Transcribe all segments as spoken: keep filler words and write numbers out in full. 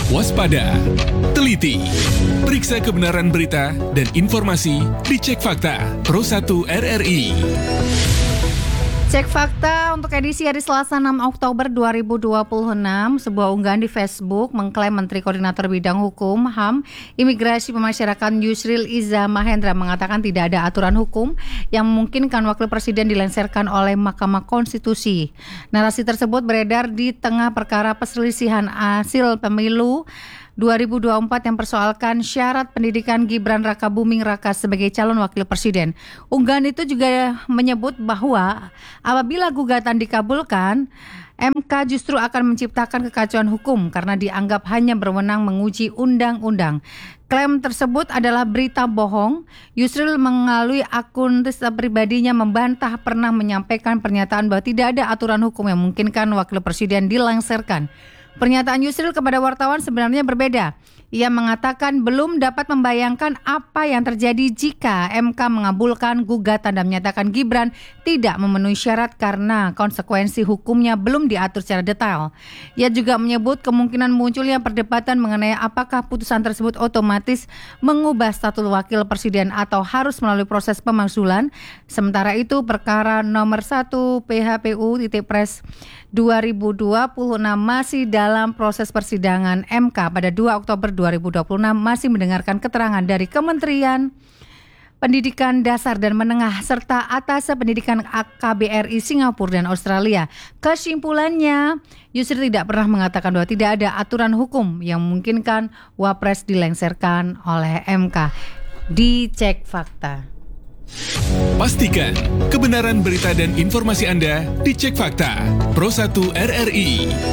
Waspada, teliti, periksa kebenaran berita dan informasi di Cek Fakta Pro satu R R I. Cek Fakta untuk edisi hari Selasa enam Oktober dua ribu dua puluh enam, sebuah unggahan di Facebook mengklaim Menteri Koordinator Bidang Hukum, H A M, Imigrasi Pemasyarakatan Yusril Iza Mahendra mengatakan tidak ada aturan hukum yang memungkinkan Wakil Presiden dilengsarkan oleh Mahkamah Konstitusi. Narasi tersebut beredar di tengah perkara perselisihan hasil pemilu dua ribu dua puluh empat yang persoalkan syarat pendidikan Gibran Rakabuming Raka sebagai calon wakil presiden. Unggahan itu juga menyebut bahwa apabila gugatan dikabulkan, M K justru akan menciptakan kekacauan hukum karena dianggap hanya berwenang menguji undang-undang. Klaim tersebut adalah berita bohong. Yusril melalui akun Twitter pribadinya membantah pernah menyampaikan pernyataan bahwa tidak ada aturan hukum yang memungkinkan wakil presiden dilengsarkan. Pernyataan Yusril kepada wartawan sebenarnya berbeda. Ia mengatakan belum dapat membayangkan apa yang terjadi jika M K mengabulkan gugatan dan menyatakan Gibran tidak memenuhi syarat karena konsekuensi hukumnya belum diatur secara detail. Ia juga menyebut kemungkinan munculnya perdebatan mengenai apakah putusan tersebut otomatis mengubah status wakil presiden atau harus melalui proses pemakzulan. Sementara itu perkara nomor satu P H P U titik pres dua ribu dua puluh enam masih dalam proses persidangan M K pada dua Oktober dua ribu dua puluh enam masih mendengarkan keterangan dari Kementerian Pendidikan Dasar dan Menengah serta Atas Pendidikan K B R I Singapura dan Australia. Kesimpulannya, Yusril tidak pernah mengatakan bahwa tidak ada aturan hukum yang memungkinkan Wapres dilengsarkan oleh M K. Dicek fakta. Pastikan kebenaran berita dan informasi Anda di Cek Fakta Pro satu R R I.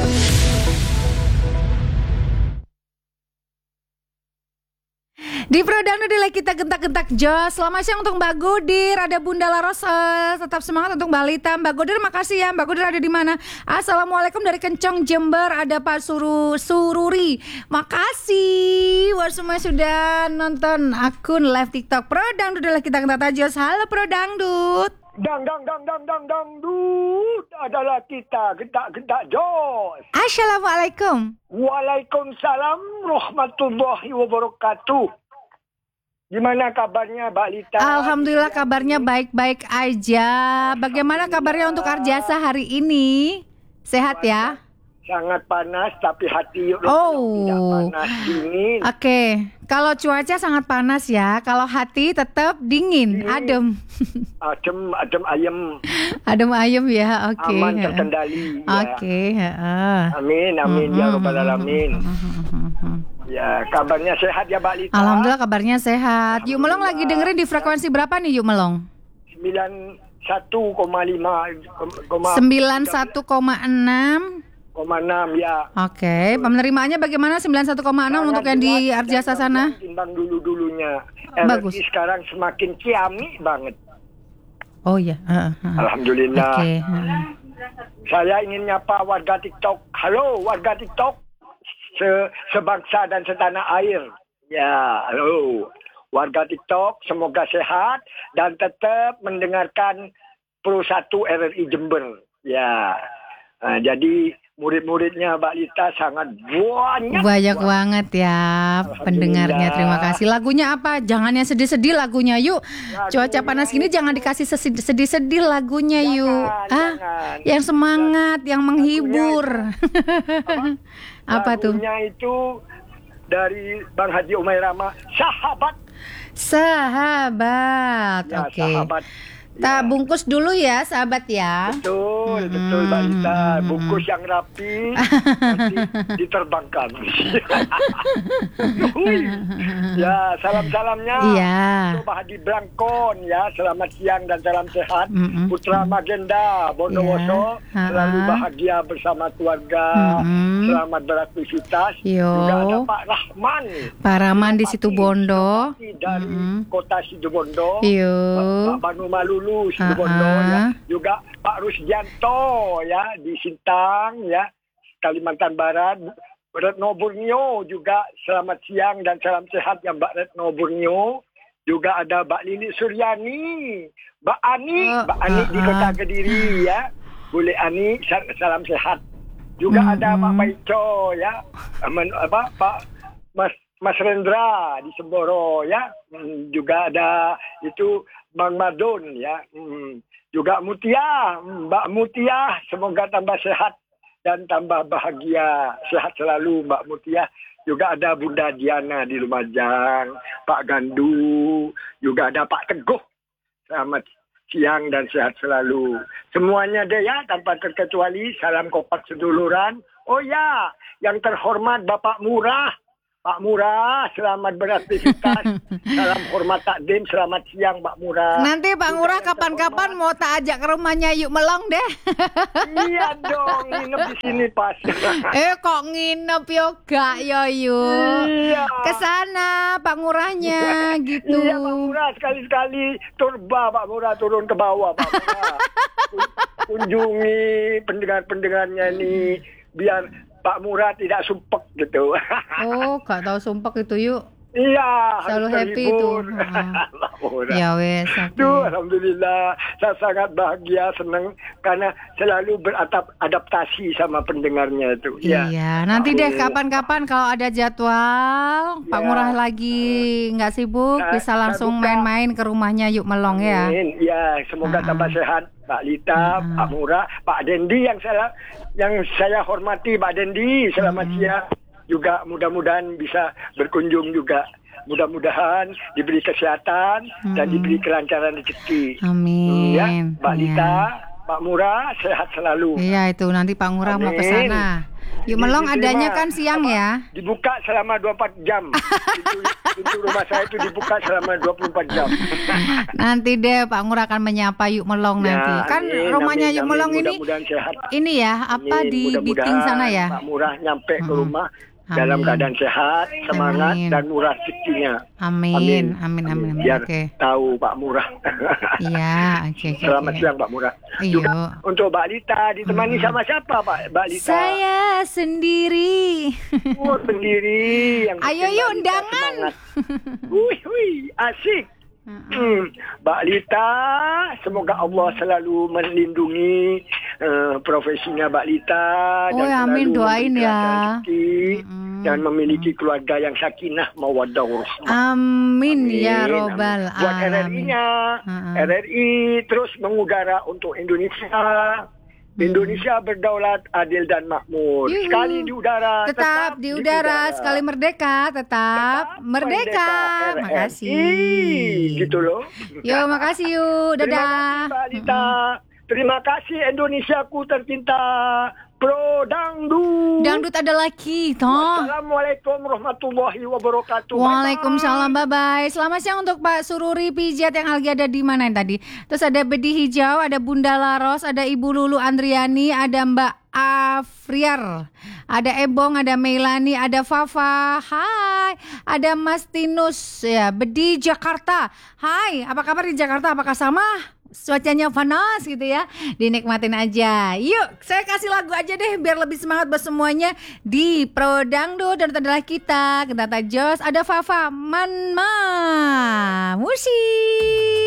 Di Prodangdu nilai kita gentak-gentak jos. Selamat siang untuk Mbak Godir, ada Bunda Laros, uh, tetap semangat untuk Mbak Lita. Mbak Godir makasih ya. Mbak Godir ada di mana? Assalamualaikum dari Kencong Jember, ada Pak Suru Sururi. Makasih buat semua sudah nonton akun live TikTok Prodangdu nilai kita gentak jos. Halo Prodangdut. Dang dang dang dang dang dangdut adalah kita gentak-gentak jos. Assalamualaikum. Waalaikumsalam warahmatullahi wabarakatuh. Gimana kabarnya Mbak Lita? Alhamdulillah kabarnya baik-baik aja. Bagaimana kabarnya untuk Arjasa hari ini? Sehat ya? Sangat panas tapi hati oh. tidak panas, dingin. Oke, okay. Kalau cuaca sangat panas ya, kalau hati tetap dingin, dingin. Adem. Adem, adem ayem. Adem ayem ya, oke. Okay. Aman terkendali. Oke. Okay. Ya. Amin, amin ya rabbal alamin. Ya, kabarnya sehat ya Mbak Lita? Alhamdulillah kabarnya sehat. Yuk Melong lagi dengerin di frekuensi berapa nih Yuk Melong? sembilan puluh satu koma lima sembilan puluh satu koma enam koma enam ya. Oke, okay. Penerimaannya bagaimana sembilan puluh satu koma enam untuk yang di Arjasa sana? Timbang dulu-dulunya. Bagus. R R I sekarang semakin ciamik banget. Oh iya. Uh, uh. Alhamdulillah. Okay. Uh. Saya ingin nyapa warga TikTok. Halo warga TikTok. Se- sebangsa dan setanah air. Ya, halo. Warga TikTok semoga sehat dan tetap mendengarkan Pro satu R R I Jember. Ya. Nah, jadi murid-muridnya Mbak Lita sangat banyak. Banyak banget ya pendengarnya. Terima kasih. Lagunya apa? Jangan yang sedih-sedih lagunya yuk. Lagunya cuaca panas gini jangan dikasih sedih-sedih lagunya jangan, yuk. Ah, jangan. Yang semangat, yang menghibur. Lagunya, apa, apa tuh? Lagunya itu dari Bang Haji Umairama, Sahabat. Sahabat. Ya, Oke. Okay. Sahabat. Kita ya. bungkus dulu ya sahabat ya. Betul, hmm, betul Mbak Lita. Bungkus yang rapi nanti diterbangkan. Ya, salam-salamnya iya. Pak Hadi Blangkon ya. Selamat siang dan salam sehat. Mm-mm. Putra Magenda Bondowoso yeah. selalu bahagia bersama keluarga. Mm-mm. Selamat beraktivitas. Yo. Juga ada Pak Rahman. Pak Rahman di Situbondo. Dari Mm-mm. kota Situbondo. Yo. Pak Banu Malulu Situbondo ya. Juga Pak Rusdianto ya di Sintang ya, Kalimantan Barat. Retno Borneo juga selamat siang dan salam sehat ya Mbak Retno Borneo. Juga ada Mbak Lili Suryani, Mbak Ani, oh, Mbak Ani uh, di Kota Kediri ya. Boleh Ani, salam sehat. Juga hmm, ada Pak Paico ya. Men, apa Pak Mas Mas Rendra di Semboro ya. Hmm, juga ada itu Bang Madun ya. Hmm, juga Mutia, Mbak Mutia, semoga tambah sehat dan tambah bahagia. Sehat selalu Mbak Mutia. Juga ada Bunda Diana di Lumajang, Pak Gandu, juga ada Pak Teguh. Selamat siang dan sehat selalu. Semuanya deh ya, tanpa terkecuali, salam kompak seduluran. Oh ya, yang terhormat Bapak Murah. Pak Murah, selamat beraktivitas. Salam hormat takdim, selamat siang Pak Murah. Nanti Pak Murah kapan-kapan mau tak ajak ke rumahnya Yuk Melong deh. Iya dong, nginep di sini pas. Eh kok nginep yoga yo Yuk. Iya. Kesana Pak Murahnya gitu. Iya Pak Murah, sekali-sekali turba Pak Murah turun ke bawah Pak Murah. Kunjungi pendengar-pendengarnya nih biar Pak Murah tidak sumpek gitu. Oh, gak tahu sumpek itu Yuk. Iya, selalu happy itu. Uh-huh. Ya wes. Okay. Duh, alhamdulillah, saya sangat bahagia, senang karena selalu beradaptasi sama pendengarnya itu. Iya, ya. Nanti Aku, deh kapan-kapan kalau ada jadwal, ya. Pak Murah lagi nggak sibuk, nah, bisa langsung main-main ke rumahnya Yuk Melong ya. Iya, semoga uh-huh. tambah sehat. Pak Lita, uh-huh. Pak Murah, Pak Dendi yang saya yang saya hormati, Pak Dendi, selamat uh-huh. siang. Juga mudah-mudahan bisa berkunjung juga. Mudah-mudahan diberi kesehatan hmm. dan diberi kelancaran rezeki. Amin. Ya, Mbak ya. Lita, Pak Murah sehat selalu. Iya itu nanti Pak Murah Amin. Mau ke sana. Yuk Melong adanya kan siang apa, ya. Dibuka selama dua puluh empat jam. Pintu, pintu rumah saya itu dibuka selama dua puluh empat jam. Nanti deh Pak Murah akan menyapa Yuk Melong ya, nanti. Kan amin, rumahnya amin, Yuk Melong amin, ini sehat. Ini ya apa amin, di Biting sana ya. Pak Murah nyampe hmm. ke rumah amin. Dalam keadaan sehat, semangat amin. Dan murah rezekinya. Amin. Amin. Amin. Amin. Amin. Biar okay. tahu Pak Murah. Iya, oke. Okay, okay, Selamat okay. siang Pak Murah. Iyo. Juga untuk Mbak Lita ditemani hmm. sama siapa Pak Mbak Lita? Saya sendiri. Oh, sendiri. Yang ayo yuk undangan. Wih, wih, asik. Hmm. Mbak Lita, semoga Allah selalu melindungi uh, profesinya Mbak Lita oh, dan amin doain ya. Mm. Dan memiliki keluarga yang sakinah mawaddah warahmah. Amin, amin ya robbal alamin. Buat R R I-nya, uh-uh. R R I terus mengudara untuk Indonesia. Indonesia berdaulat, adil dan makmur. Yuhu. Sekali di udara, tetap, tetap di udara, udara. Sekali merdeka, tetap, tetap merdeka. merdeka. Makasih. Gitu loh. Yo, makasih yuk. Dadah. Terima kasih Mbak Lita. Mm-hmm. Terima kasih Indonesiaku tercinta. Pro Dangdut. Dangdut ada lagi, toh. Assalamualaikum warahmatullahi wabarakatuh. Waalaikumsalam, bye bye. Selamat siang untuk Pak Sururi Pijat yang lagi ada di mana tadi. Terus ada Bedi Hijau, ada Bunda Laros, ada Ibu Lulu Andriani, ada Mbak Afriar, ada Ebong, ada Meilani, ada Fafa. Hai, ada Mas Tinus ya, Bedi Jakarta. Hai, apa kabar di Jakarta? Apakah sama? Cuacanya panas gitu ya, dinikmatin aja. Yuk, saya kasih lagu aja deh biar lebih semangat buat semuanya di Pro Dangdut. Dan adalah kita, kita Jos, ada Fafa Manma musik.